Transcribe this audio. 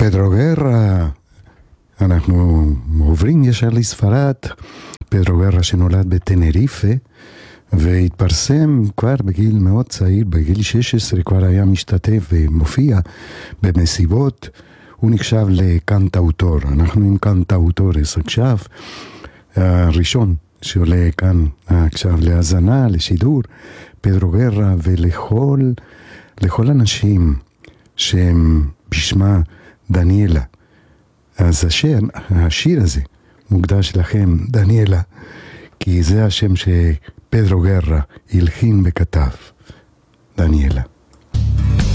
פדרו גרה, אנחנו עוברים ישר לספרד. פדרו גרה שנולד בטנריפה, והתפרסם כבר בגיל מאוד צעיר, בגיל 16 כבר היה משתתף ומופיע במסיבות. הוא נחשב לקנטאוטור, אנחנו עם קנטאוטורס עכשיו, הראשון שעולה כאן עכשיו להאזנה, לשידור, פדרו גרה, ולכל אנשים שהם בשמה דניאלה. אז השיר הזה מוקדש לכם, דניאלה, כי זה השם שפדרו גרה הלחין וכתב, דניאלה.